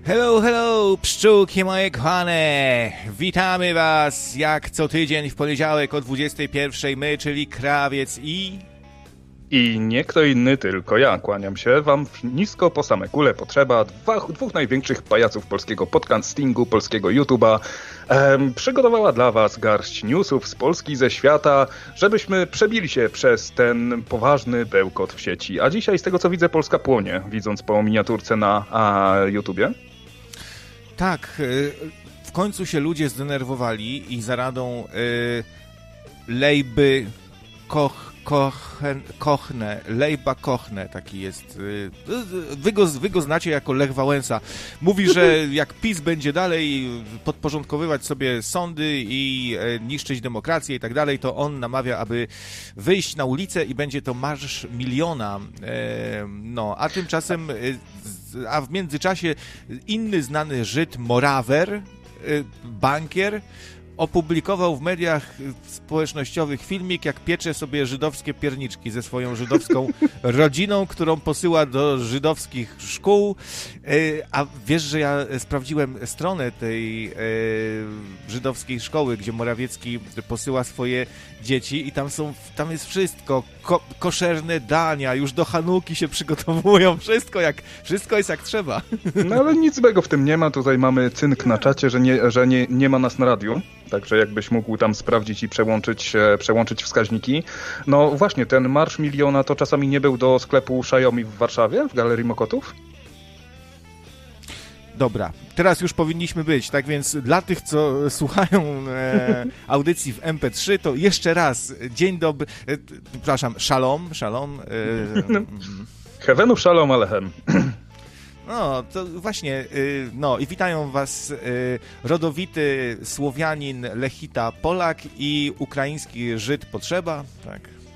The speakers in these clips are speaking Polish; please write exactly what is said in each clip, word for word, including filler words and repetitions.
Hello, hello, pszczółki moje kochane! Witamy was jak co tydzień w poniedziałek o dwudziestej pierwszej, my, czyli Krawiec i... I nie kto inny, tylko ja. Kłaniam się wam nisko po same kule potrzeba dwóch, dwóch największych pajaców polskiego podcastingu, polskiego YouTube'a. Ehm, przygotowała dla was garść newsów z Polski, ze świata, żebyśmy przebili się przez ten poważny bełkot w sieci. A dzisiaj, z tego co widzę, Polska płonie, widząc po miniaturce na a, YouTubie. Tak, w końcu się ludzie zdenerwowali i za radą y, Lejby Koch Kochen, Kochne, Lejba Kochne, taki jest. Wy go, wy go znacie jako Lech Wałęsa. Mówi, że jak PiS będzie dalej podporządkowywać sobie sądy i niszczyć demokrację i tak dalej, to on namawia, aby wyjść na ulicę i będzie to marsz miliona. No, a tymczasem, a w międzyczasie inny znany Żyd, Morawer, bankier, opublikował w mediach społecznościowych filmik, jak piecze sobie żydowskie pierniczki ze swoją żydowską rodziną, którą posyła do żydowskich szkół. A wiesz, że ja sprawdziłem stronę tej żydowskiej szkoły, gdzie Morawiecki posyła swoje dzieci i tam są, tam jest wszystko, ko- koszerne dania, już do Hanuki się przygotowują, wszystko jak, wszystko jest jak trzeba. No ale nic złego w tym nie ma, tutaj mamy cynk na czacie, że nie, że nie, nie ma nas na radiu. Także jakbyś mógł tam sprawdzić i przełączyć, przełączyć wskaźniki. No właśnie, ten Marsz Miliona to czasami nie był do sklepu Xiaomi w Warszawie, w Galerii Mokotów? Dobra, teraz już powinniśmy być, tak więc dla tych, co słuchają e, audycji w em pe trzy, to jeszcze raz, dzień dobry, e, przepraszam, szalom, szalom. E, Heavenów szalom alechem. No, to właśnie, no i witają was rodowity Słowianin, Lechita, Polak i ukraiński Żyd Potrzeba, tak.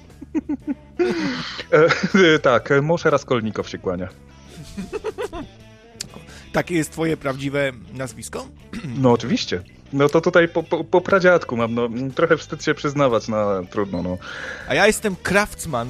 e, tak, Mosze Raskolnikow się kłania. Takie jest twoje prawdziwe nazwisko? No oczywiście. No to tutaj po, po, po pradziadku mam, no trochę wstyd się przyznawać, no trudno, no. A ja jestem Kraftsman.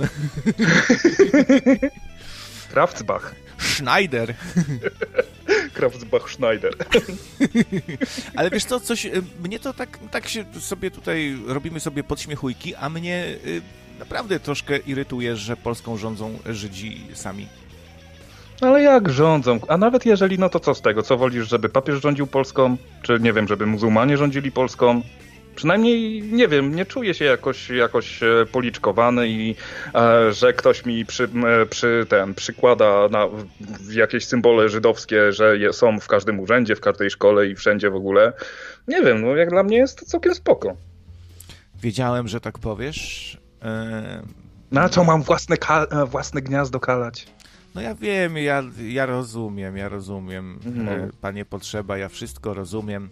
Kraftsbach. Schneider. Kraftsbach Schneider. Ale wiesz co, coś, mnie to tak, tak się sobie tutaj robimy sobie podśmiechujki, a mnie y, naprawdę troszkę irytuje, że Polską rządzą Żydzi sami. Ale jak rządzą? A nawet jeżeli, no to co z tego? Co wolisz, żeby papież rządził Polską? Czy nie wiem, żeby muzułmanie rządzili Polską? Przynajmniej, nie wiem, nie czuję się jakoś, jakoś policzkowany i e, że ktoś mi przy, e, przy ten, przykłada na jakieś symbole żydowskie, że je, są w każdym urzędzie, w każdej szkole i wszędzie w ogóle. Nie wiem, no jak dla mnie jest to całkiem spoko. Wiedziałem, że tak powiesz. E... Na co mam własne, ka- własne gniazdo kalać? No ja wiem, ja, ja rozumiem, ja rozumiem. No. E, panie Potrzeba, ja wszystko rozumiem.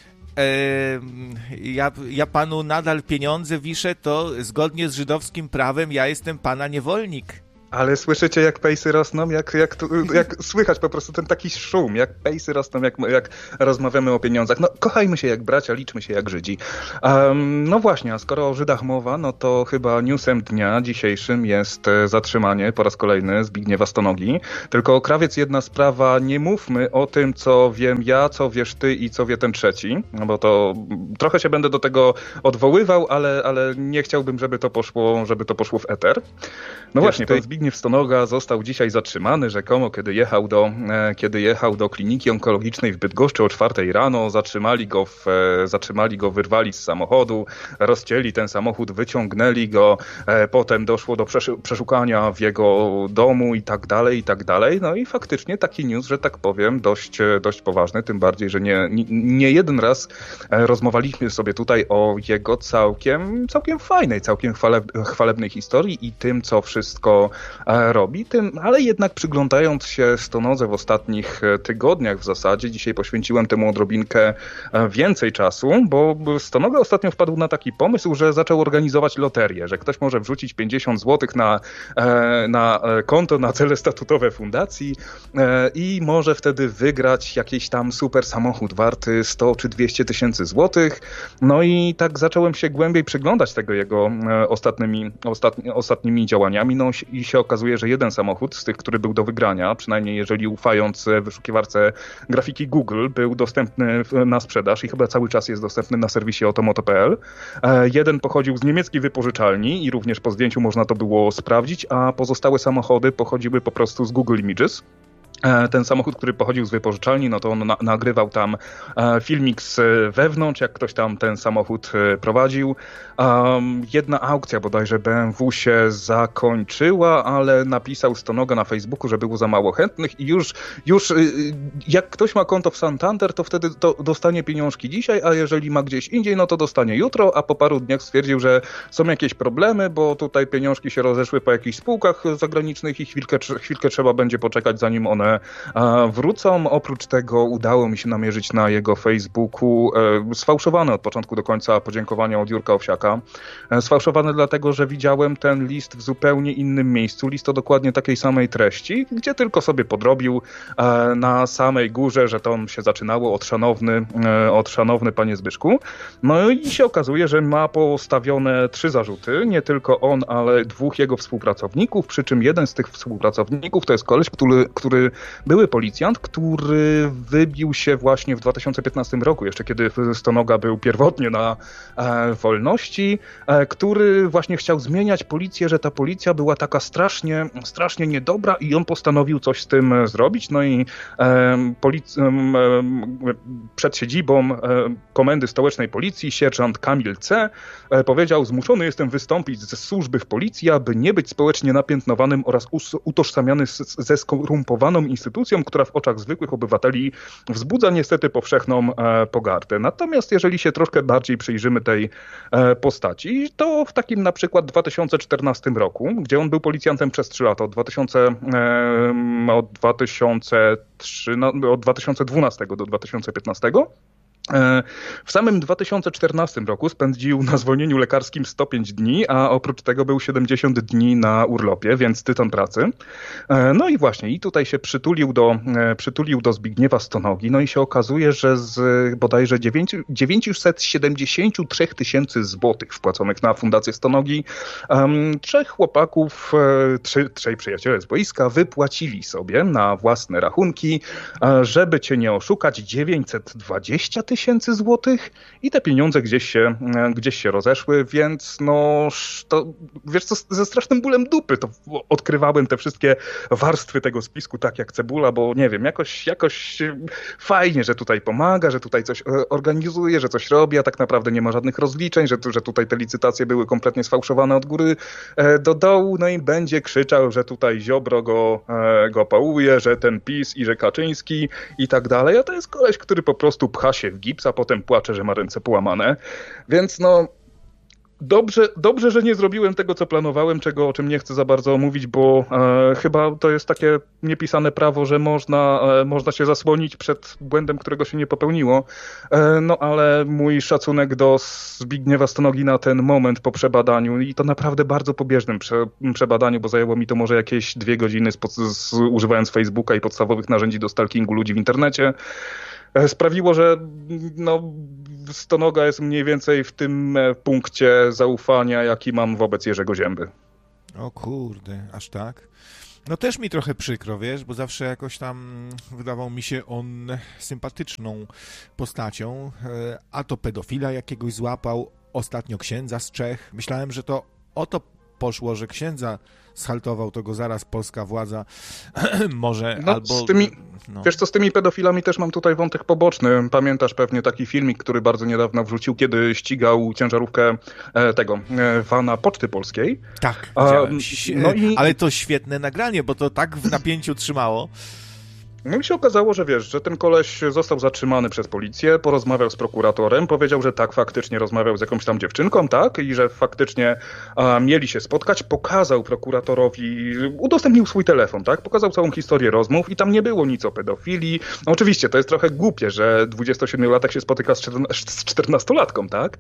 Ja, ja panu nadal pieniądze wiszę, to zgodnie z żydowskim prawem ja jestem pana niewolnik. Ale słyszycie, jak pejsy rosną? Jak, jak, jak słychać po prostu ten taki szum, jak pejsy rosną, jak, jak rozmawiamy o pieniądzach. No, kochajmy się jak bracia, liczmy się jak Żydzi. Um, no właśnie, a skoro o Żydach mowa, no to chyba newsem dnia dzisiejszym jest zatrzymanie po raz kolejny Zbigniewa Stonogi. Tylko Krawiec, jedna sprawa, nie mówmy o tym, co wiem ja, co wiesz ty i co wie ten trzeci, no bo to trochę się będę do tego odwoływał, ale, ale nie chciałbym, żeby to poszło, żeby to poszło w eter. No wiesz, właśnie, to Zbigniew Stonoga został dzisiaj zatrzymany rzekomo, kiedy jechał do, e, kiedy jechał do kliniki onkologicznej w Bydgoszczy o czwartej rano. Zatrzymali go, w, e, zatrzymali go, wyrwali z samochodu, rozcięli ten samochód, wyciągnęli go, e, potem doszło do przesz- przeszukania w jego domu i tak dalej, i tak dalej. No i faktycznie taki news, że tak powiem, dość, dość poważny, tym bardziej, że nie, nie, nie jeden raz e, rozmawialiśmy sobie tutaj o jego całkiem, całkiem fajnej, całkiem chwale, chwalebnej historii i tym, co wszystko robi, tym, ale jednak przyglądając się Stonodze w ostatnich tygodniach w zasadzie, dzisiaj poświęciłem temu odrobinkę więcej czasu, bo Stonoga ostatnio wpadł na taki pomysł, że zaczął organizować loterię, że ktoś może wrzucić pięćdziesiąt złotych na, na konto, na cele statutowe fundacji i może wtedy wygrać jakiś tam super samochód warty sto czy dwieście tysięcy złotych. No i tak zacząłem się głębiej przyglądać tego jego ostatnimi, ostatni, ostatnimi działaniami, no i się okazuje, że jeden samochód z tych, który był do wygrania, przynajmniej jeżeli ufając wyszukiwarce grafiki Google, był dostępny na sprzedaż i chyba cały czas jest dostępny na serwisie otomoto kropka p l. Jeden pochodził z niemieckiej wypożyczalni i również po zdjęciu można to było sprawdzić, a pozostałe samochody pochodziły po prostu z Google Images. Ten samochód, który pochodził z wypożyczalni, no to on na, nagrywał tam e, filmik z wewnątrz, jak ktoś tam ten samochód e, prowadził. Um, jedna aukcja bodajże B M W się zakończyła, ale napisał Stonoga na Facebooku, że było za mało chętnych i już, już e, jak ktoś ma konto w Santander, to wtedy to dostanie pieniążki dzisiaj, a jeżeli ma gdzieś indziej, no to dostanie jutro, a po paru dniach stwierdził, że są jakieś problemy, bo tutaj pieniążki się rozeszły po jakichś spółkach zagranicznych i chwilkę, chwilkę trzeba będzie poczekać, zanim one wrócą. Oprócz tego udało mi się namierzyć na jego Facebooku e, sfałszowane od początku do końca podziękowania od Jurka Owsiaka. E, sfałszowane dlatego, że widziałem ten list w zupełnie innym miejscu. List o dokładnie takiej samej treści, gdzie tylko sobie podrobił e, na samej górze, że to on się zaczynało od szanowny, e, od szanowny panie Zbyszku. No i się okazuje, że ma postawione trzy zarzuty. Nie tylko on, ale dwóch jego współpracowników, przy czym jeden z tych współpracowników to jest koleś, który, który były policjant, który wybił się właśnie w dwa tysiące piętnastym roku, jeszcze kiedy Stonoga był pierwotnie na e, wolności, e, który właśnie chciał zmieniać policję, że ta policja była taka strasznie, strasznie niedobra i on postanowił coś z tym zrobić. No i e, polic- e, przed siedzibą e, Komendy Stołecznej Policji sierżant Kamil C. E, powiedział: zmuszony jestem wystąpić ze służby w policji, aby nie być społecznie napiętnowanym oraz us- utożsamiany z, ze skorumpowaną instytucją, która w oczach zwykłych obywateli wzbudza niestety powszechną e, pogardę. Natomiast jeżeli się troszkę bardziej przyjrzymy tej e, postaci, to w takim na przykład dwa tysiące czternastym roku, gdzie on był policjantem przez trzy lata, od, dwa tysiące, e, od, dwa tysiące trzy, no, od dwa tysiące dwunastego do dwa tysiące piętnastego, w samym dwa tysiące czternastym roku spędził na zwolnieniu lekarskim sto pięć dni, a oprócz tego był siedemdziesiąt dni na urlopie, więc tytan pracy. No i właśnie, i tutaj się przytulił do, przytulił do Zbigniewa Stonogi, no i się okazuje, że z bodajże dziewięćset siedemdziesiąt trzy tysięcy złotych wpłaconych na Fundację Stonogi, um, trzech chłopaków, trzy, trzej przyjaciele z boiska wypłacili sobie na własne rachunki, żeby cię nie oszukać, dziewięćset dwadzieścia tysięcy złotych i te pieniądze gdzieś się, gdzieś się rozeszły, więc no to, wiesz co, ze strasznym bólem dupy to odkrywałem te wszystkie warstwy tego spisku tak jak cebula, bo nie wiem, jakoś, jakoś fajnie, że tutaj pomaga, że tutaj coś organizuje, że coś robi, a tak naprawdę nie ma żadnych rozliczeń, że, że tutaj te licytacje były kompletnie sfałszowane od góry do dołu, no i będzie krzyczał, że tutaj Ziobro go, go pałuje, że ten PiS i że Kaczyński i tak dalej, a to jest koleś, który po prostu pcha się w gips, a potem płacze, że ma ręce połamane. Więc no dobrze, dobrze, że nie zrobiłem tego, co planowałem, czego, o czym nie chcę za bardzo mówić, bo e, chyba to jest takie niepisane prawo, że można, e, można się zasłonić przed błędem, którego się nie popełniło. E, no ale mój szacunek do Zbigniewa Stonogi na ten moment po przebadaniu i to naprawdę bardzo pobieżnym prze, przebadaniu, bo zajęło mi to może jakieś dwie godziny z, z, używając Facebooka i podstawowych narzędzi do stalkingu ludzi w internecie, sprawiło, że no, Stonoga jest mniej więcej w tym punkcie zaufania, jaki mam wobec Jerzego Zięby. O kurde, aż tak? No też mi trochę przykro, wiesz, bo zawsze jakoś tam wydawał mi się on sympatyczną postacią, a to pedofila jakiegoś złapał, ostatnio księdza z Czech. Myślałem, że to o to poszło, że księdza schaltował, to go zaraz polska władza może no, albo... Z tymi, no. Wiesz co, z tymi pedofilami też mam tutaj wątek poboczny. Pamiętasz pewnie taki filmik, który bardzo niedawno wrzucił, kiedy ścigał ciężarówkę e, tego, e, wana Poczty Polskiej. Tak, widziałem. No i... Ale to świetne nagranie, bo to tak w napięciu trzymało. No i się okazało, że wiesz, że ten koleś został zatrzymany przez policję, porozmawiał z prokuratorem, powiedział, że tak, faktycznie rozmawiał z jakąś tam dziewczynką, tak, i że faktycznie a, mieli się spotkać, pokazał prokuratorowi, udostępnił swój telefon, tak, pokazał całą historię rozmów i tam nie było nic o pedofilii. No oczywiście, to jest trochę głupie, że dwudziestosiedmiolatek się spotyka z czternastolatką, tak,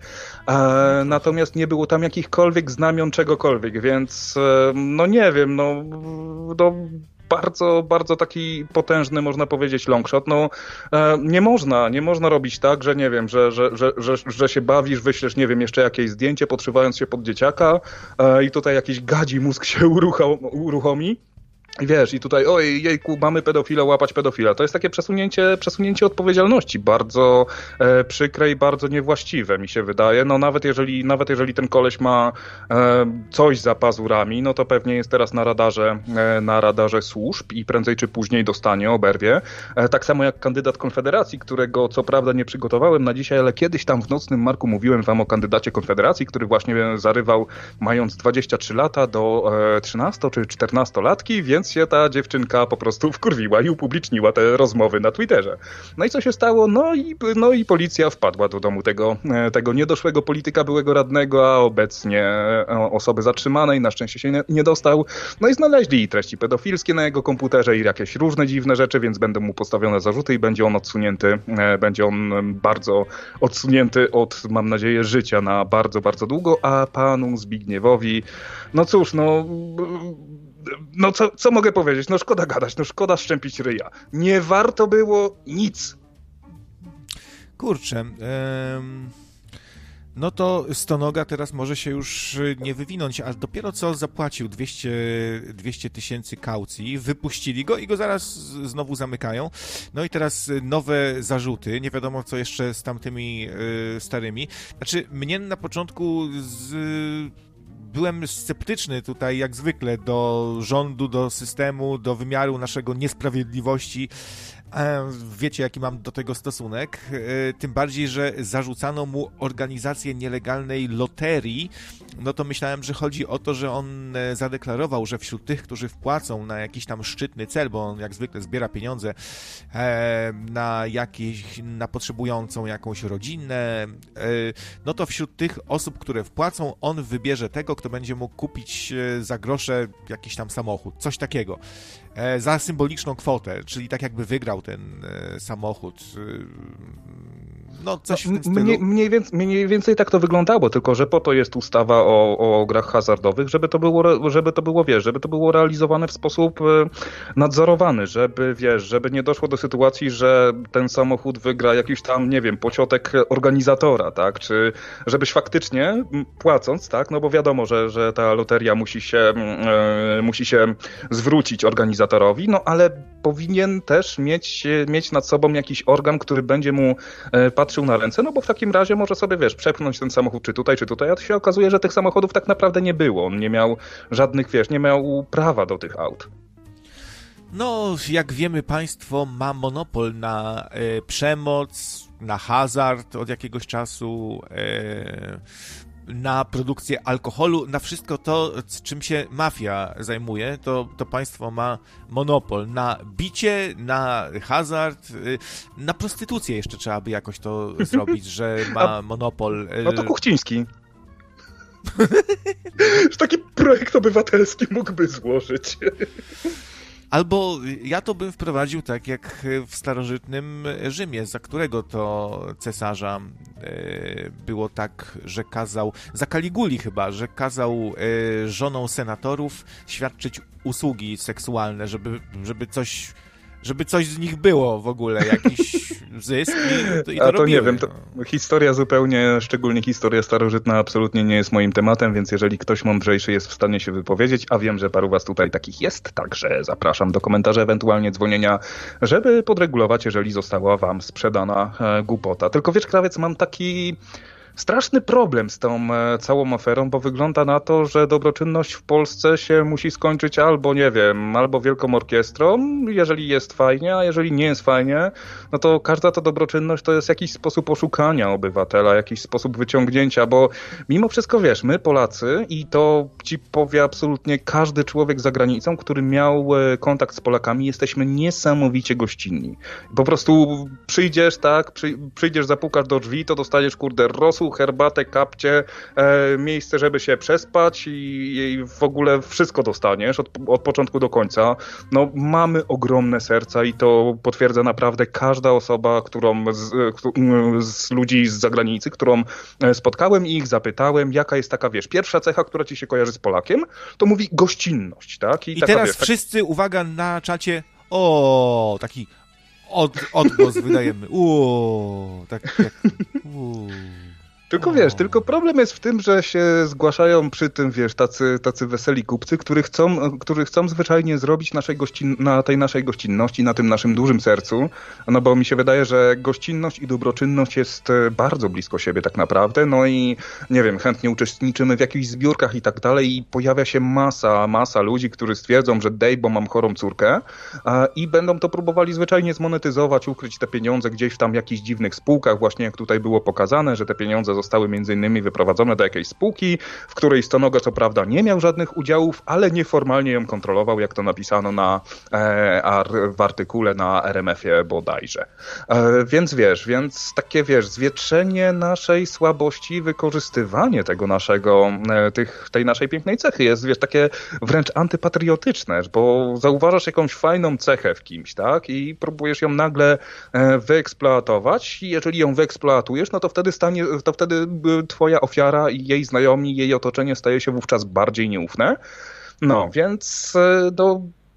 e, natomiast nie było tam jakichkolwiek znamion czegokolwiek, więc e, no nie wiem, no... no bardzo, bardzo taki potężny, można powiedzieć, longshot. No nie można, nie można robić tak, że nie wiem, że, że, że, że, że się bawisz, wyślesz, nie wiem, jeszcze jakieś zdjęcie, podszywając się pod dzieciaka i tutaj jakiś gadzi mózg się uruchomi. I wiesz, i tutaj, oj, jejku, mamy pedofila, łapać pedofila. To jest takie przesunięcie, przesunięcie odpowiedzialności, bardzo e, przykre i bardzo niewłaściwe, mi się wydaje. No nawet jeżeli, nawet jeżeli ten koleś ma e, coś za pazurami, no to pewnie jest teraz na radarze, e, na radarze służb i prędzej czy później dostanie, oberwie. E, tak samo jak kandydat Konfederacji, którego co prawda nie przygotowałem na dzisiaj, ale kiedyś tam w Nocnym Marku mówiłem wam o kandydacie Konfederacji, który właśnie zarywał, mając dwadzieścia trzy lata, do e, trzynasto czy czternastolatki, więc się ta dziewczynka po prostu wkurwiła i upubliczniła te rozmowy na Twitterze. No i co się stało? No i, no i policja wpadła do domu tego, tego niedoszłego polityka, byłego radnego, a obecnie osoby zatrzymanej, na szczęście się nie, nie dostał. No i znaleźli treści pedofilskie na jego komputerze i jakieś różne dziwne rzeczy, więc będą mu postawione zarzuty i będzie on odsunięty, będzie on bardzo odsunięty od, mam nadzieję, życia na bardzo, bardzo długo, a panu Zbigniewowi, no cóż, no... No co, co mogę powiedzieć? No szkoda gadać, no szkoda szczępić ryja. Nie warto było nic. Kurczę, em, no to Stonoga teraz może się już nie wywinąć, a dopiero co zapłacił dwieście tysięcy kaucji, wypuścili go i go zaraz znowu zamykają. No i teraz nowe zarzuty, nie wiadomo co jeszcze z tamtymi y, starymi. Znaczy, mnie na początku z... Byłem sceptyczny tutaj, jak zwykle, do rządu, do systemu, do wymiaru naszego niesprawiedliwości. Wiecie, jaki mam do tego stosunek. Tym bardziej, że zarzucano mu organizację nielegalnej loterii. No to myślałem, że chodzi o to, że on zadeklarował, że wśród tych, którzy wpłacą na jakiś tam szczytny cel, bo on jak zwykle zbiera pieniądze na jakieś, na potrzebującą jakąś rodzinę, no to wśród tych osób, które wpłacą, on wybierze tego, kto będzie mógł kupić za grosze jakiś tam samochód. Coś takiego. Za symboliczną kwotę, czyli tak jakby wygrał ten e, samochód. No, coś no, w tym stylu. Mniej, mniej, więcej, mniej więcej tak to wyglądało, tylko że po to jest ustawa o, o grach hazardowych, żeby to było, żeby to było, wiesz, żeby to było realizowane w sposób e, nadzorowany, żeby, wiesz, żeby nie doszło do sytuacji, że ten samochód wygra jakiś tam, nie wiem, pociotek organizatora, tak, czy żebyś faktycznie płacąc, tak, no bo wiadomo, że, że ta loteria musi się, e, musi się zwrócić organizatorowi, no ale powinien też mieć, mieć nad sobą jakiś organ, który będzie mu e, patrzył na ręce, no bo w takim razie może sobie, wiesz, przepchnąć ten samochód czy tutaj, czy tutaj, a to się okazuje, że tych samochodów tak naprawdę nie było. On nie miał żadnych, wiesz, nie miał prawa do tych aut. No, jak wiemy, państwo ma monopol na e, przemoc, na hazard od jakiegoś czasu, e, na produkcję alkoholu, na wszystko to, czym się mafia zajmuje, to, to państwo ma monopol na bicie, na hazard, na prostytucję jeszcze trzeba by jakoś to zrobić, że ma monopol. No to Kuchciński. Taki projekt obywatelski mógłby złożyć. Albo ja to bym wprowadził tak jak w starożytnym Rzymie, za którego to cesarza było tak, że kazał, za Kaliguli chyba, że kazał żonom senatorów świadczyć usługi seksualne, żeby, żeby coś... żeby coś z nich było w ogóle, jakiś zysk i to, i to A to robiły. nie wiem, to historia zupełnie, szczególnie historia starożytna absolutnie nie jest moim tematem, więc jeżeli ktoś mądrzejszy jest w stanie się wypowiedzieć, a wiem, że paru was tutaj takich jest, także zapraszam do komentarzy, ewentualnie dzwonienia, żeby podregulować, jeżeli została wam sprzedana e, głupota. Tylko wiesz, Krawiec, mam taki... straszny problem z tą e, całą aferą, bo wygląda na to, że dobroczynność w Polsce się musi skończyć albo, nie wiem, albo wielką orkiestrą, jeżeli jest fajnie, a jeżeli nie jest fajnie, no to każda ta dobroczynność to jest jakiś sposób oszukania obywatela, jakiś sposób wyciągnięcia, bo mimo wszystko, wiesz, my Polacy, i to ci powie absolutnie każdy człowiek za granicą, który miał e, kontakt z Polakami, jesteśmy niesamowicie gościnni. Po prostu przyjdziesz, tak, przy, przyjdziesz, zapukasz do drzwi, to dostajesz, kurde, rosół czasu, herbatę, kapcie, e, miejsce, żeby się przespać i, i w ogóle wszystko dostaniesz od, od początku do końca. No mamy ogromne serca i to potwierdza naprawdę każda osoba, którą z, z ludzi z zagranicy, którą spotkałem i ich zapytałem, jaka jest taka, wiesz, pierwsza cecha, która ci się kojarzy z Polakiem, to mówi gościnność, tak? I, I taka, teraz wiesz, wszyscy, tak... uwaga, na czacie, o, taki od, odgłos wydajemy, uuu, tak, tak, uuu. Tylko wiesz, tylko problem jest w tym, że się zgłaszają przy tym, wiesz, tacy, tacy weseli kupcy, którzy chcą, którzy chcą zwyczajnie zrobić naszej gościn, na tej naszej gościnności, na tym naszym dużym sercu, no bo mi się wydaje, że gościnność i dobroczynność jest bardzo blisko siebie tak naprawdę, no i nie wiem, chętnie uczestniczymy w jakichś zbiórkach i tak dalej i pojawia się masa, masa ludzi, którzy stwierdzą, że dej, bo mam chorą córkę a, i będą to próbowali zwyczajnie zmonetyzować, ukryć te pieniądze gdzieś w tam jakichś dziwnych spółkach, właśnie jak tutaj było pokazane, że te pieniądze zostały między innymi wyprowadzone do jakiejś spółki, w której Stonoga co prawda nie miał żadnych udziałów, ale nieformalnie ją kontrolował, jak to napisano na, e, ar, w artykule na R M F-ie bodajże. E, więc wiesz, więc takie wiesz, zwietrzenie naszej słabości, wykorzystywanie tego naszego, e, tych, tej naszej pięknej cechy jest, wiesz, takie wręcz antypatriotyczne, bo zauważasz jakąś fajną cechę w kimś, tak? I próbujesz ją nagle e, wyeksploatować i jeżeli ją wyeksploatujesz, no to wtedy stanie, to wtedy twoja ofiara i jej znajomi, jej otoczenie staje się wówczas bardziej nieufne. No, więc no,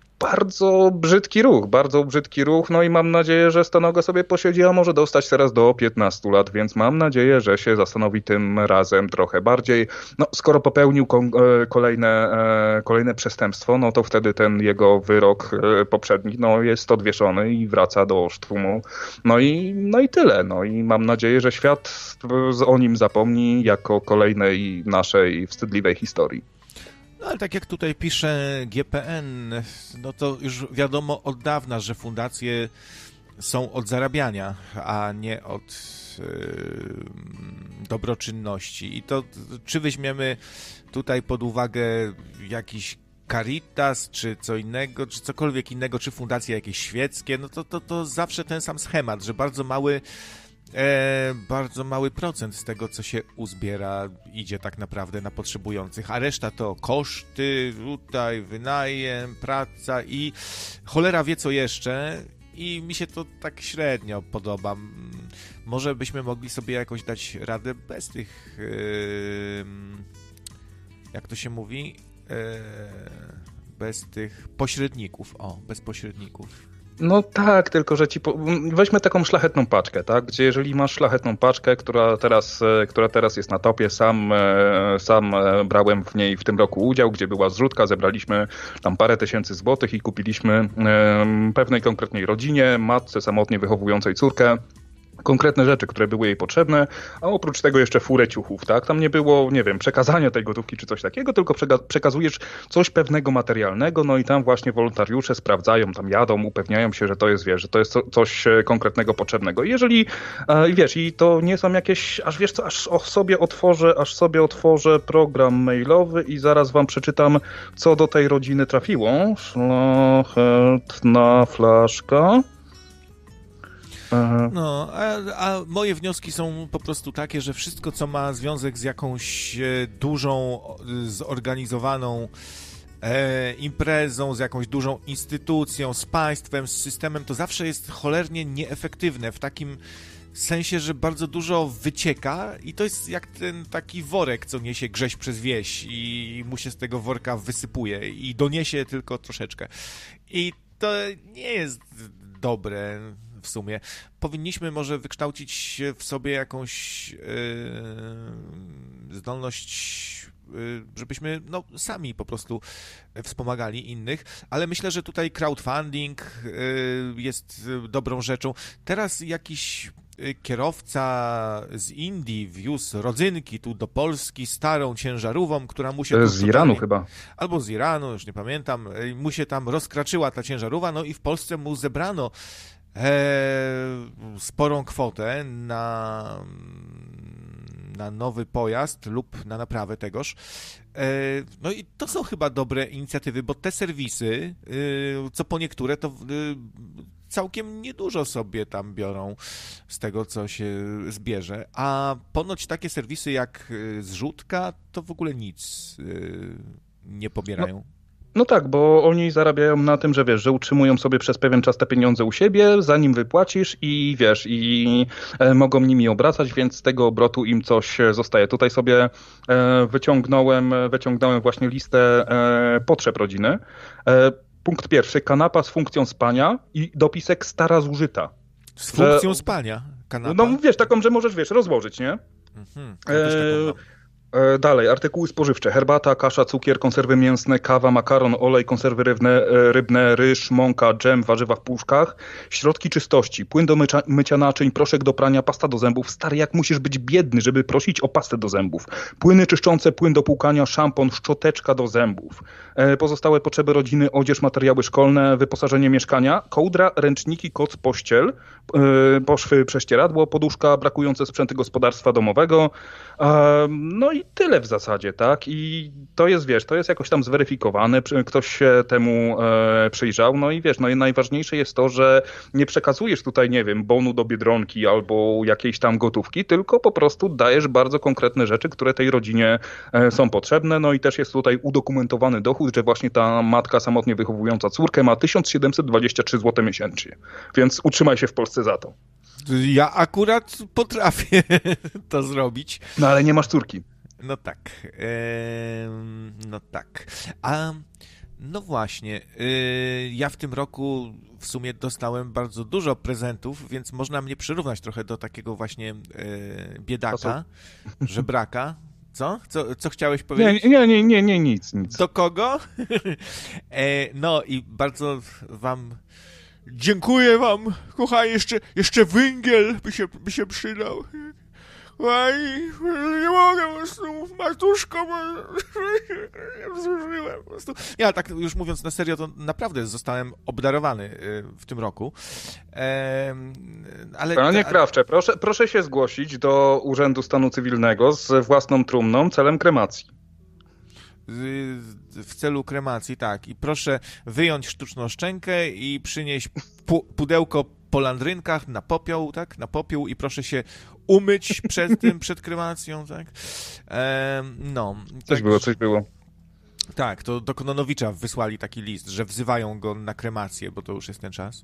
bardzo brzydki ruch, bardzo brzydki ruch, no i mam nadzieję, że Stonoga sobie posiedzi, a może dostać teraz do piętnastu lat, więc mam nadzieję, że się zastanowi tym razem trochę bardziej. No, skoro popełnił kolejne, kolejne przestępstwo, no to wtedy ten jego wyrok poprzedni, no jest odwieszony i wraca do sztrumu. No i, no i tyle, no i mam nadzieję, że świat o nim zapomni jako kolejnej naszej wstydliwej historii. No ale tak jak tutaj pisze G P N, no to już wiadomo od dawna, że fundacje są od zarabiania, a nie od yy, dobroczynności. I to czy weźmiemy tutaj pod uwagę jakiś Caritas, czy co innego, czy cokolwiek innego, czy fundacje jakieś świeckie, no to, to, to zawsze ten sam schemat, że bardzo mały E, bardzo mały procent z tego, co się uzbiera, idzie tak naprawdę na potrzebujących, a reszta to koszty, tutaj wynajem, praca i cholera wie co jeszcze i mi się to tak średnio podoba. Może byśmy mogli sobie jakoś dać radę bez tych, e, jak to się mówi, e, bez tych pośredników, o, bez pośredników. No tak, tylko że ci po... weźmy taką szlachetną paczkę, tak? Gdzie jeżeli masz szlachetną paczkę, która teraz, która teraz jest na topie, sam, sam brałem w niej w tym roku udział, gdzie była zrzutka, zebraliśmy tam parę tysięcy złotych i kupiliśmy pewnej konkretnej rodzinie, matce samotnie wychowującej córkę, konkretne rzeczy, które były jej potrzebne, a oprócz tego jeszcze furę ciuchów, tak? Tam nie było, nie wiem, przekazania tej gotówki czy coś takiego, tylko przekazujesz coś pewnego materialnego, no i tam właśnie wolontariusze sprawdzają, tam jadą, upewniają się, że to jest, wiesz, że to jest coś konkretnego, potrzebnego. I jeżeli, e, wiesz, i to nie są jakieś, aż wiesz co, aż sobie otworzę, aż sobie otworzę program mailowy i zaraz wam przeczytam, co do tej rodziny trafiło. Szlachetna flaszka. Aha. No, a, a moje wnioski są po prostu takie, że wszystko, co ma związek z jakąś e, dużą, zorganizowaną e, imprezą, z jakąś dużą instytucją, z państwem, z systemem, to zawsze jest cholernie nieefektywne w takim sensie, że bardzo dużo wycieka i to jest jak ten taki worek, co niesie Grześ przez wieś i mu się z tego worka wysypuje i doniesie tylko troszeczkę. I to nie jest dobre w sumie. Powinniśmy może wykształcić w sobie jakąś yy, zdolność, yy, żebyśmy no, sami po prostu wspomagali innych, ale myślę, że tutaj crowdfunding yy, jest dobrą rzeczą. Teraz jakiś kierowca z Indii wiózł rodzynki tu do Polski starą ciężarówką, która mu się... Z Iranu chyba. Albo z Iranu, już nie pamiętam. Mu się tam rozkraczyła ta ciężarówka, no i w Polsce mu zebrano e, sporą kwotę na, na nowy pojazd lub na naprawę tegoż. E, no i to są chyba dobre inicjatywy, bo te serwisy, e, co po niektóre, to e, całkiem niedużo sobie tam biorą z tego, co się zbierze, a ponoć takie serwisy jak Zrzutka to w ogóle nic nie pobierają. No. No tak, bo oni zarabiają na tym, że wiesz, że utrzymują sobie przez pewien czas te pieniądze u siebie, zanim wypłacisz i wiesz, i e, mogą nimi obracać, więc z tego obrotu im coś zostaje. Tutaj sobie e, wyciągnąłem, wyciągnąłem właśnie listę e, potrzeb rodziny. E, punkt pierwszy, kanapa z funkcją spania i dopisek stara zużyta. Z funkcją że, spania? Kanapa? No wiesz, taką, że możesz, wiesz, rozłożyć, nie? Mhm, ja też taką mam. Dalej, artykuły spożywcze. Herbata, kasza, cukier, konserwy mięsne, kawa, makaron, olej, konserwy rybne, rybne, ryż, mąka, dżem, warzywa w puszkach, środki czystości, płyn do mycia, mycia naczyń, proszek do prania, pasta do zębów. Stary, jak musisz być biedny, żeby prosić o pastę do zębów. Płyny czyszczące, płyn do płukania, szampon, szczoteczka do zębów. Pozostałe potrzeby rodziny, odzież, materiały szkolne, wyposażenie mieszkania, kołdra, ręczniki, koc, pościel, poszwy, prześcieradło, poduszka, brakujące sprzęty gospodarstwa domowego. No i tyle w zasadzie, tak? I to jest, wiesz, to jest jakoś tam zweryfikowane, ktoś się temu e, przyjrzał, no i wiesz, no i najważniejsze jest to, że nie przekazujesz tutaj, nie wiem, bonu do Biedronki albo jakiejś tam gotówki, tylko po prostu dajesz bardzo konkretne rzeczy, które tej rodzinie e, są potrzebne, no i też jest tutaj udokumentowany dochód, że właśnie ta matka samotnie wychowująca córkę ma tysiąc siedemset dwadzieścia trzy złote miesięcznie, więc utrzymaj się w Polsce za to. Ja akurat potrafię to zrobić. No ale nie masz córki. No tak. Yy, no tak. A no właśnie. Yy, ja w tym roku w sumie dostałem bardzo dużo prezentów, więc można mnie przyrównać trochę do takiego właśnie yy, biedaka, żebraka. Co? Co? Co chciałeś powiedzieć? Nie, nie, nie, nie, nie nic, nic. Do kogo? e, no i bardzo wam dziękuję wam, kochani, jeszcze, jeszcze węgiel by się, by się przydał. Oj, nie mogę po prostu, Martuszko, bo ja zużyłem po prostu. Ja tak już mówiąc na serio, to naprawdę zostałem obdarowany w tym roku. Ehm, ale, Panie Krawcze, proszę, proszę się zgłosić do Urzędu Stanu Cywilnego z własną trumną celem kremacji. W celu kremacji, tak. I proszę wyjąć sztuczną szczękę i przynieść pu- pudełko po landrynkach na popioł, tak? Na popiół i proszę się umyć przed tym, przed kremacją, tak? Ehm, no. Coś tak, było, coś było. Tak, to do Kononowicza wysłali taki list, że wzywają go na kremację, bo to już jest ten czas.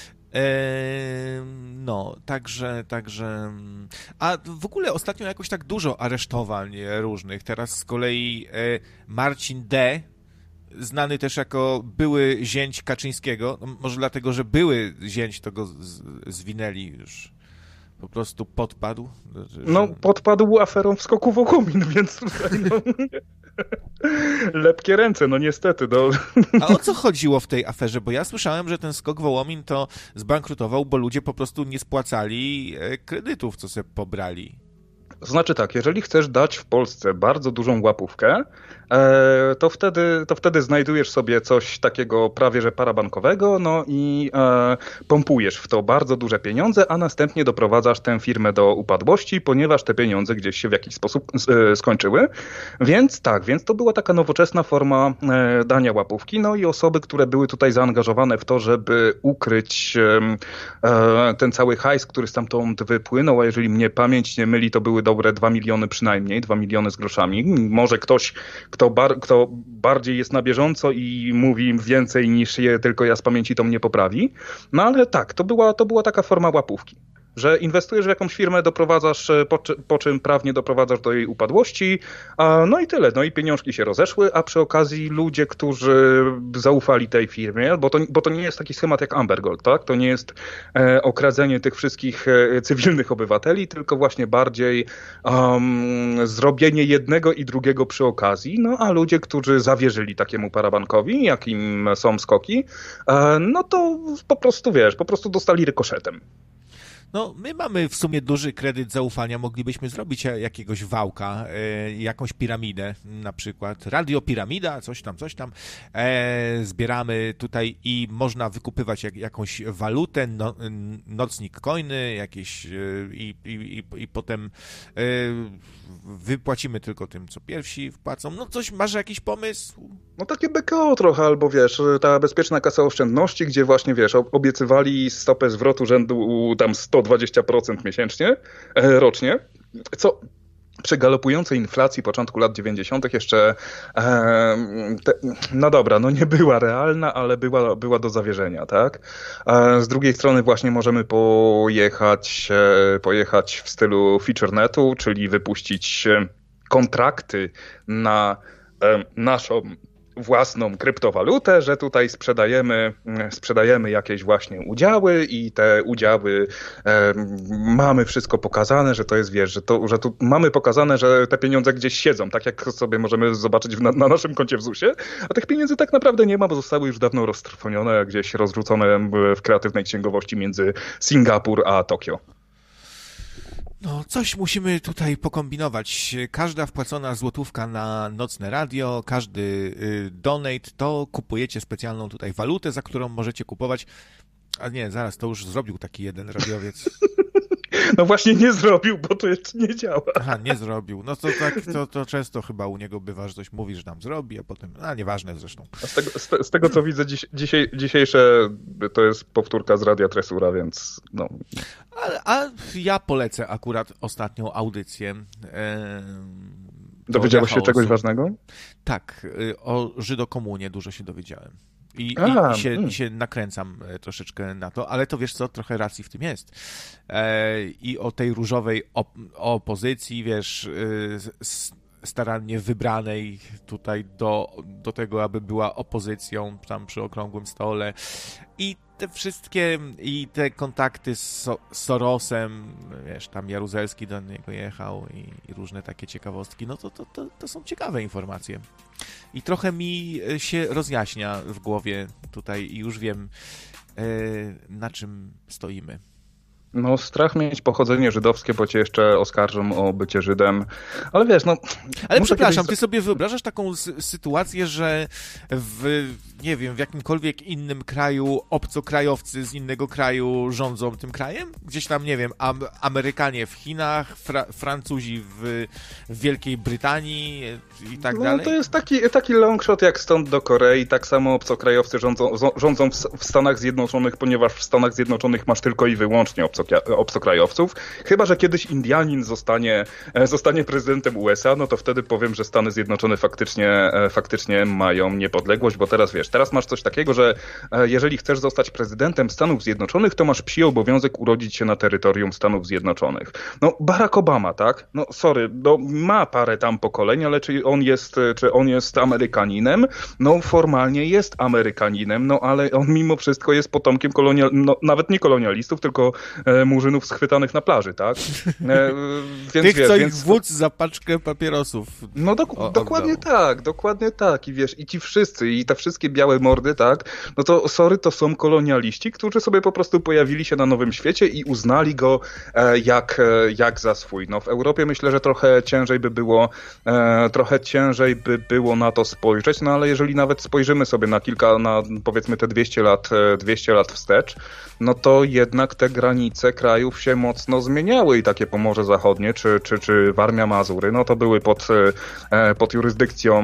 Ehm, no, także, także... A w ogóle ostatnio jakoś tak dużo aresztowań różnych. Teraz z kolei e, Marcin D., znany też jako były zięć Kaczyńskiego, no, może dlatego, że były zięć, to go z, zwinęli już. Po prostu podpadł. Że... No, podpadł aferą w skoku Wołomin, więc tutaj no, lepkie ręce, no niestety. No. A o co chodziło w tej aferze? Bo ja słyszałem, że ten skok Wołomin to zbankrutował, bo ludzie po prostu nie spłacali kredytów, co sobie pobrali. To znaczy tak, jeżeli chcesz dać w Polsce bardzo dużą łapówkę, to wtedy, to wtedy znajdujesz sobie coś takiego prawie że parabankowego, no i e, pompujesz w to bardzo duże pieniądze, a następnie doprowadzasz tę firmę do upadłości, ponieważ te pieniądze gdzieś się w jakiś sposób e, skończyły. Więc tak, więc to była taka nowoczesna forma e, dania łapówki, no i osoby, które były tutaj zaangażowane w to, żeby ukryć e, ten cały hajs, który stamtąd wypłynął, a jeżeli mnie pamięć nie myli, to były dobre dwa miliony przynajmniej, dwa miliony z groszami. Może ktoś, kto, bar, kto bardziej jest na bieżąco i mówi więcej niż je tylko ja z pamięci, to mnie poprawi. No ale tak, to była, to była taka forma łapówki. Że inwestujesz w jakąś firmę, doprowadzasz, po, po czym prawnie doprowadzasz do jej upadłości, a no i tyle. No i pieniążki się rozeszły, a przy okazji ludzie, którzy zaufali tej firmie, bo to, bo to nie jest taki schemat jak Amber Gold, tak? To nie jest e, okradzenie tych wszystkich e, cywilnych obywateli, tylko właśnie bardziej um, zrobienie jednego i drugiego przy okazji. No a ludzie, którzy zawierzyli takiemu parabankowi, jakim są skoki, e, no to po prostu, wiesz, po prostu dostali rykoszetem. No, my mamy w sumie duży kredyt zaufania, moglibyśmy zrobić jakiegoś wałka, e, jakąś piramidę na przykład, radiopiramida, coś tam, coś tam, e, zbieramy tutaj i można wykupywać jak, jakąś walutę, no, nocnik coiny jakieś e, i, i, i potem e, wypłacimy tylko tym, co pierwsi wpłacą. No coś, masz jakiś pomysł? No takie B K O trochę, albo wiesz, ta bezpieczna kasa oszczędności, gdzie właśnie, wiesz, obiecywali stopę zwrotu rzędu tam sto dwadzieścia procent miesięcznie, e, rocznie, co przy galopującej inflacji początku lat dziewięćdziesiątych jeszcze, e, te, no dobra, no nie była realna, ale była, była do zawierzenia, tak? E, z drugiej strony właśnie możemy pojechać, e, pojechać w stylu FeatureNetu, czyli wypuścić kontrakty na e, naszą własną kryptowalutę, że tutaj sprzedajemy, sprzedajemy jakieś właśnie udziały i te udziały e, mamy wszystko pokazane, że to jest, wiesz, że, to, że tu mamy pokazane, że te pieniądze gdzieś siedzą, tak jak sobie możemy zobaczyć na, na naszym koncie w zusie, a tych pieniędzy tak naprawdę nie ma, bo zostały już dawno roztrwonione, gdzieś rozrzucone w kreatywnej księgowości między Singapur a Tokio. No, coś musimy tutaj pokombinować. Każda wpłacona złotówka na nocne radio, każdy y, donate, to kupujecie specjalną tutaj walutę, za którą możecie kupować. A nie, zaraz, to już zrobił taki jeden radiowiec. No właśnie nie zrobił, bo to jeszcze nie działa. Aha, nie zrobił. No to tak, to, to często chyba u niego bywa, że coś mówi, że nam zrobi, a potem, a nieważne zresztą. A z, tego, z, z tego co widzę, dziś, dzisiaj, dzisiejsze to jest powtórka z Radia Tresura, więc no. A, a ja polecę akurat ostatnią audycję. E, Dowiedziałeś się czegoś ważnego? Tak, o żydokomunie dużo się dowiedziałem. I, A, i, i, się, mm. I się nakręcam troszeczkę na to, ale to wiesz co, trochę racji w tym jest. E, I o tej różowej op- opozycji, wiesz, y, starannie wybranej tutaj do, do tego, aby była opozycją tam przy okrągłym stole. I te wszystkie, i te kontakty z so- Sorosem, wiesz, tam Jaruzelski do niego jechał i, i różne takie ciekawostki, no to, to, to, to są ciekawe informacje. I trochę mi się rozjaśnia w głowie tutaj i już wiem, yy, na czym stoimy. No strach mieć pochodzenie żydowskie, bo cię jeszcze oskarżą o bycie Żydem. Ale wiesz, no... Ale przepraszam, kiedyś... ty sobie wyobrażasz taką sy- sytuację, że w, nie wiem, w jakimkolwiek innym kraju obcokrajowcy z innego kraju rządzą tym krajem? Gdzieś tam, nie wiem, am- Amerykanie w Chinach, Fra- Francuzi w, w Wielkiej Brytanii i tak no, dalej? No to jest taki, taki long shot jak stąd do Korei. Tak samo obcokrajowcy rządzą, rządzą w, w Stanach Zjednoczonych, ponieważ w Stanach Zjednoczonych masz tylko i wyłącznie obcokrajowców. obcokrajowców. Chyba że kiedyś Indianin zostanie, zostanie prezydentem U S A, no to wtedy powiem, że Stany Zjednoczone faktycznie, faktycznie mają niepodległość, bo teraz wiesz, teraz masz coś takiego, że jeżeli chcesz zostać prezydentem Stanów Zjednoczonych, to masz psi obowiązek urodzić się na terytorium Stanów Zjednoczonych. No Barack Obama, tak? No sorry, no, ma parę tam pokoleń, ale czy on jest, czy on jest Amerykaninem? No formalnie jest Amerykaninem, no ale on mimo wszystko jest potomkiem kolonial, no, nawet nie kolonialistów, tylko murzynów schwytanych na plaży, tak? E, więc, Tych, wiesz, co więc... ich wódz za paczkę papierosów. No do, o, dokładnie oddał. tak, dokładnie tak. I wiesz, i ci wszyscy, i te wszystkie białe mordy, tak? No to sorry, to są kolonialiści, którzy sobie po prostu pojawili się na Nowym Świecie i uznali go e, jak, e, jak za swój. No w Europie myślę, że trochę ciężej by było, e, trochę ciężej by było na to spojrzeć, no ale jeżeli nawet spojrzymy sobie na kilka, na powiedzmy te dwieście lat, dwieście lat wstecz, no to jednak te granice krajów się mocno zmieniały i takie Pomorze Zachodnie czy, czy, czy Warmia, Mazury, no to były pod, pod jurysdykcją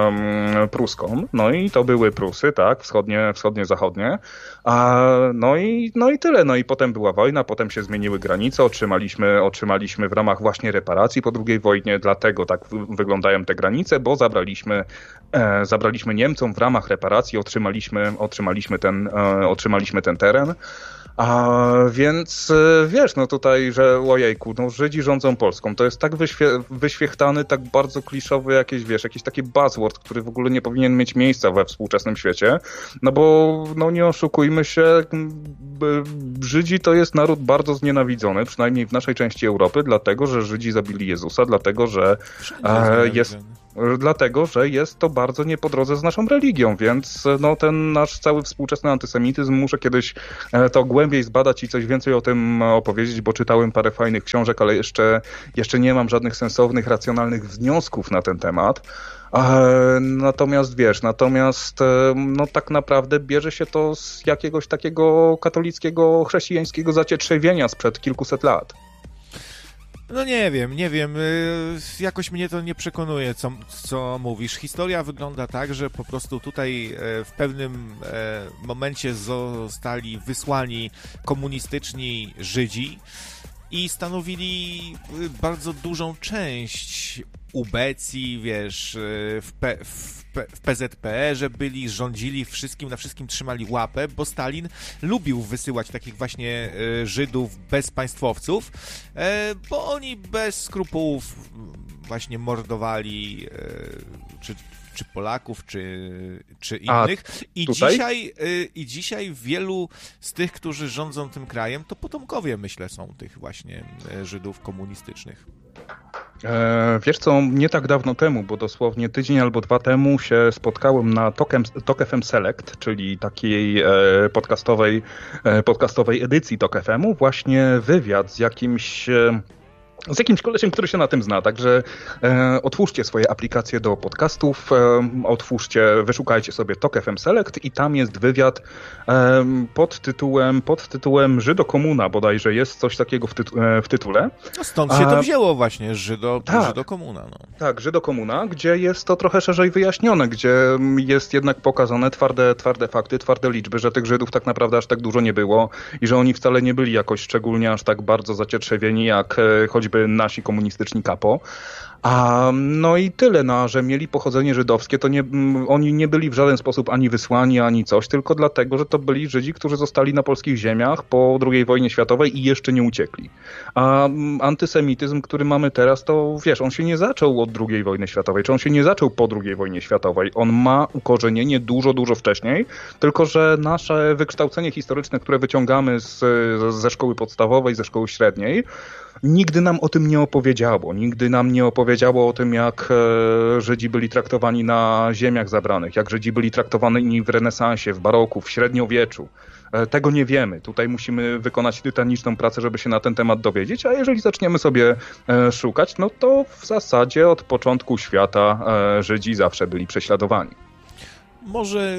um, pruską, no i to były Prusy, tak, wschodnie, wschodnie zachodnie, a, no, i, no i tyle, no i potem była wojna, potem się zmieniły granice, otrzymaliśmy, otrzymaliśmy w ramach właśnie reparacji po drugiej wojnie, dlatego tak w, wyglądają te granice, bo zabraliśmy, e, zabraliśmy Niemcom w ramach reparacji, otrzymaliśmy, otrzymaliśmy, ten, e, otrzymaliśmy ten teren. A więc wiesz, no tutaj, że ojejku, no Żydzi rządzą Polską, to jest tak wyświe- wyświechtany, tak bardzo kliszowy jakiś, wiesz, jakiś taki buzzword, który w ogóle nie powinien mieć miejsca we współczesnym świecie, no bo, no nie oszukujmy się, Żydzi to jest naród bardzo znienawidzony, przynajmniej w naszej części Europy, dlatego, że Żydzi zabili Jezusa, dlatego, że e, jest... Dlatego, że jest to bardzo nie po drodze z naszą religią, więc no, ten nasz cały współczesny antysemityzm muszę kiedyś to głębiej zbadać i coś więcej o tym opowiedzieć, bo czytałem parę fajnych książek, ale jeszcze, jeszcze nie mam żadnych sensownych, racjonalnych wniosków na ten temat. Natomiast wiesz, natomiast no tak naprawdę bierze się to z jakiegoś takiego katolickiego, chrześcijańskiego zacietrzewienia sprzed kilkuset lat. No nie wiem, nie wiem, jakoś mnie to nie przekonuje, co, co mówisz. Historia wygląda tak, że po prostu tutaj w pewnym momencie zostali wysłani komunistyczni Żydzi i stanowili bardzo dużą część ubecji, wiesz, w, P, w, P, w P Z P erze byli, rządzili wszystkim, na wszystkim trzymali łapę, bo Stalin lubił wysyłać takich właśnie Żydów bezpaństwowców, bo oni bez skrupułów właśnie mordowali czy, czy Polaków, czy, czy innych. I dzisiaj, I dzisiaj wielu z tych, którzy rządzą tym krajem, to potomkowie, myślę, są tych właśnie Żydów komunistycznych. E, wiesz co, nie tak dawno temu, bo dosłownie tydzień albo dwa temu się spotkałem na Tok F M Select, czyli takiej e, podcastowej, e, podcastowej edycji Tok F M u, właśnie wywiad z jakimś... E, Z jakimś kolesiem, który się na tym zna, także e, otwórzcie swoje aplikacje do podcastów, e, otwórzcie, wyszukajcie sobie Tok F M Select i tam jest wywiad e, pod tytułem, pod tytułem Żydokomuna, bodajże jest coś takiego w, tytu, e, w tytule. No stąd się to wzięło właśnie, Żydo, tak, Żydokomuna. No. Tak, Żydokomuna, gdzie jest to trochę szerzej wyjaśnione, gdzie jest jednak pokazane twarde, twarde fakty, twarde liczby, że tych Żydów tak naprawdę aż tak dużo nie było i że oni wcale nie byli jakoś szczególnie aż tak bardzo zacietrzewieni, jak e, choćby nasi komunistyczni kapo. A no i tyle, no, że mieli pochodzenie żydowskie, to nie, oni nie byli w żaden sposób ani wysłani, ani coś, tylko dlatego, że to byli Żydzi, którzy zostali na polskich ziemiach po drugiej wojnie światowej i jeszcze nie uciekli. A antysemityzm, który mamy teraz, to wiesz, on się nie zaczął od drugiej wojny światowej, czy on się nie zaczął po drugiej wojnie światowej. On ma ukorzenienie dużo, dużo wcześniej, tylko że nasze wykształcenie historyczne, które wyciągamy z, ze szkoły podstawowej, ze szkoły średniej, nigdy nam o tym nie opowiedziało. Nigdy nam nie opowiedziało o tym, jak Żydzi byli traktowani na ziemiach zabranych, jak Żydzi byli traktowani w renesansie, w baroku, w średniowieczu. Tego nie wiemy. Tutaj musimy wykonać tytaniczną pracę, żeby się na ten temat dowiedzieć, a jeżeli zaczniemy sobie szukać, no to w zasadzie od początku świata Żydzi zawsze byli prześladowani. Może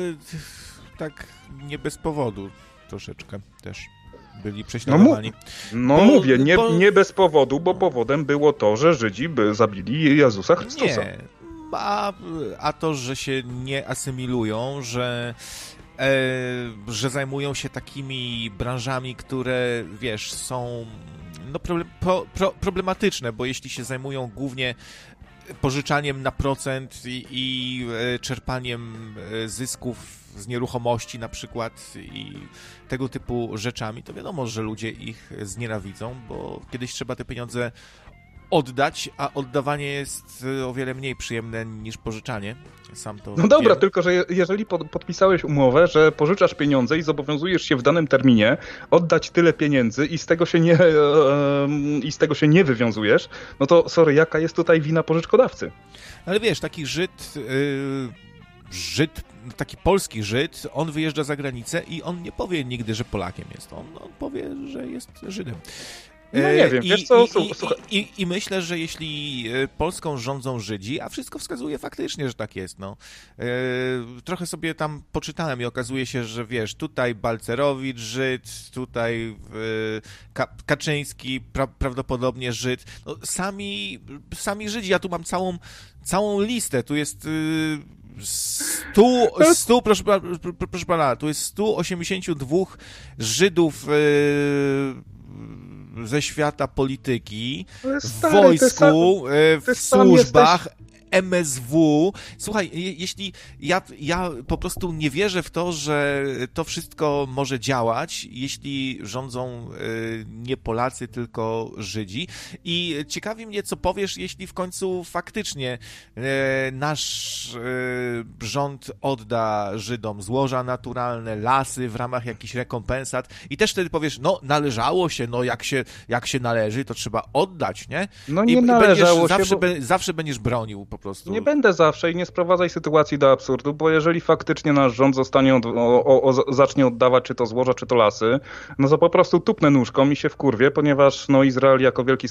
tak nie bez powodu troszeczkę też. Byli prześladowani. No, no bo, mówię, nie, bo... nie bez powodu, bo powodem było to, że Żydzi by zabili Jezusa Chrystusa. Nie, a, a to, że się nie asymilują, że, e, że zajmują się takimi branżami, które, wiesz, są no, problem, pro, pro, problematyczne, bo jeśli się zajmują głównie pożyczaniem na procent i, i czerpaniem zysków z nieruchomości na przykład i tego typu rzeczami, to wiadomo, że ludzie ich znienawidzą, bo kiedyś trzeba te pieniądze oddać, a oddawanie jest o wiele mniej przyjemne niż pożyczanie. Sam to no dobra, wiem. Tylko że jeżeli pod, podpisałeś umowę, że pożyczasz pieniądze i zobowiązujesz się w danym terminie oddać tyle pieniędzy i z tego się nie, e, e, i z tego się nie wywiązujesz, no to sorry, jaka jest tutaj wina pożyczkodawcy? Ale wiesz, taki Żyd, yy, Żyd, taki polski Żyd, on wyjeżdża za granicę i on nie powie nigdy, że Polakiem jest. On, on powie, że jest Żydem. No nie wiem, I, wiesz co, i, słuchaj. I, i, I myślę, że jeśli Polską rządzą Żydzi, a wszystko wskazuje faktycznie, że tak jest, no. Trochę sobie tam poczytałem i okazuje się, że wiesz, tutaj Balcerowicz Żyd, tutaj Kaczyński pra, prawdopodobnie Żyd. No, sami, sami Żydzi, ja tu mam całą, całą listę, tu jest... Stu, stu, proszę, proszę pana, tu jest sto osiemdziesiąt dwa Żydów ze świata polityki, w wojsku, w służbach, M S W. Słuchaj, jeśli ja, ja po prostu nie wierzę w to, że to wszystko może działać, jeśli rządzą nie Polacy, tylko Żydzi. I ciekawi mnie, co powiesz, jeśli w końcu faktycznie nasz rząd odda Żydom złoża naturalne, lasy w ramach jakichś rekompensat i też wtedy powiesz, no należało się, no jak się, jak się należy, to trzeba oddać, nie? No nie I należało będziesz, się, zawsze, bo... be, zawsze będziesz bronił po prostu... Nie będę zawsze i nie sprowadzaj sytuacji do absurdu, bo jeżeli faktycznie nasz rząd zostanie od, o, o, o, zacznie oddawać czy to złoża, czy to lasy, no to po prostu tupnę nóżką i się wkurwię, ponieważ no Izrael jako wielki